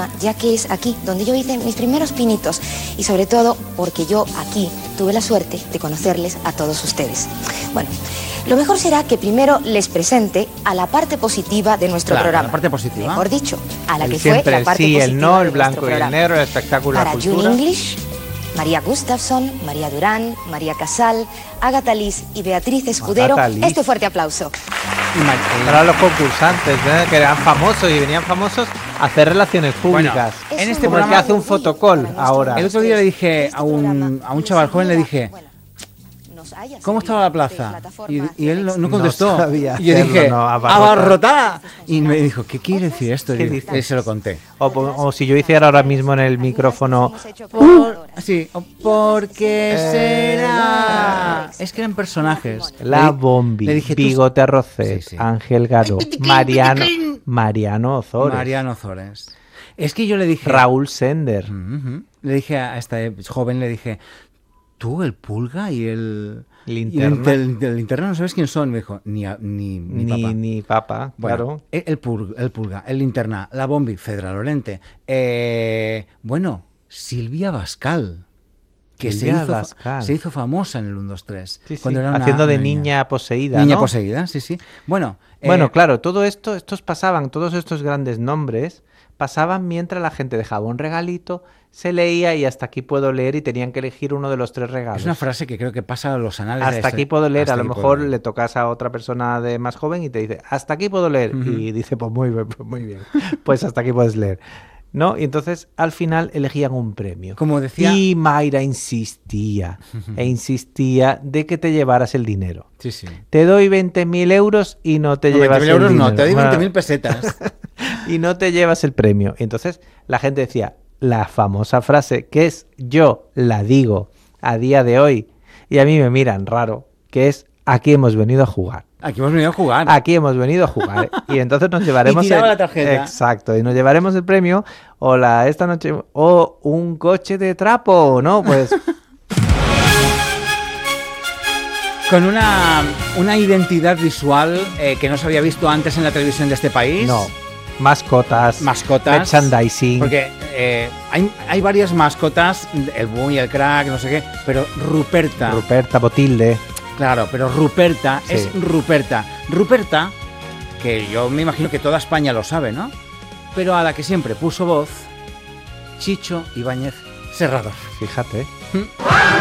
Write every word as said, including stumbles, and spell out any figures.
programa, ya que es aquí donde yo hice mis primeros pinitos y sobre todo porque yo aquí tuve la suerte de conocerles a todos ustedes. Bueno, lo mejor será que primero les presente a la parte positiva de nuestro claro, programa. La parte positiva. Mejor dicho, a la el que fue siempre, la parte el sí, positiva el no, el de blanco nuestro y el programa. negro, el espectáculo, la Para cultura. June English, María Gustafson, María Durán, María Casal, Agatha Liz y Beatriz Escudero, Agatha Liz. este fuerte aplauso. Eran los concursantes, ¿eh? Que eran famosos y venían famosos a hacer relaciones públicas. Bueno, en este como el que programa hace un fotocall ahora. El otro día le dije a un, a un chaval joven, le dije, ¿cómo estaba la plaza? Y, y él no, no contestó. No sabía y yo hacerlo, dije, no, abarrotada. abarrotada. Y me dijo, ¿qué quiere decir esto? ¿Qué Y dice? se lo conté. O, o si yo hiciera ahora mismo en el micrófono. Uh, sí, ¿por qué será? Es que eran personajes. La Le- Bombi, le dije, tú- Bigote Arrocés, Sí, sí. Ángel Garo, Mariano, Mariano Ozores, Mariano Ozores. Es que yo le dije... Raúl Sender. Ujú. Le dije a esta joven, le dije, tú, el Pulga y el... Linterna. Y el, el, el Linterna no sabes quién son. Me dijo, ni, a- ni, ni, Ni, papá. ni papa, Bueno, claro. el, el, Pul- el Pulga, el Linterna, la Bombi, Fedra Lorente. Eh, bueno, Silvia Bascal, que se Silvia hizo, fa- Bascal. se hizo famosa en el uno, dos, tres. Sí, sí, cuando era una- haciendo de una niña, poseída, Niña ¿no? poseída, sí, sí. Bueno, eh, Bueno, claro, todo esto, estos pasaban, todos estos grandes nombres pasaban mientras la gente dejaba un regalito, se leía y hasta aquí puedo leer y tenían que elegir uno de los tres regalos. es una frase que creo que pasa a los anales. de Hasta la aquí historia. puedo leer, Hasta a lo aquí puedo mejor leer. le tocas a otra persona de más joven y te dice, hasta aquí puedo leer. Ujú. Y dice, pues muy bien, pues muy bien, pues hasta aquí puedes leer. ¿No? Y entonces al final elegían un premio. Como decía... Y Mayra insistía, e insistía de que te llevaras el dinero. Sí, sí. Te doy veinte mil euros y no te No, llevas veinte mil el euros dinero. no, te doy Bueno, veinte mil pesetas. y no te llevas el premio. Y entonces la gente decía la famosa frase, que es yo la digo a día de hoy, y a mí me miran raro, que es aquí hemos venido a jugar. Aquí hemos venido a jugar. Aquí hemos venido a jugar. Y entonces nos llevaremos Y tiraba el, la tarjeta. Exacto, y nos llevaremos el premio o la esta noche o un coche de trapo, ¿no? Pues Con una, una identidad visual eh, que no se había visto antes en la televisión de este país. no. Mascotas, Mascotas. merchandising. Porque eh, hay, hay varias mascotas, el Boom y el Crack, no sé qué, pero Ruperta. Ruperta Botilde. Claro, pero Ruperta Sí. es Ruperta. Ruperta, que yo me imagino que toda España lo sabe, ¿no? Pero a la que siempre puso voz, Chicho Ibáñez Serrador. Fíjate.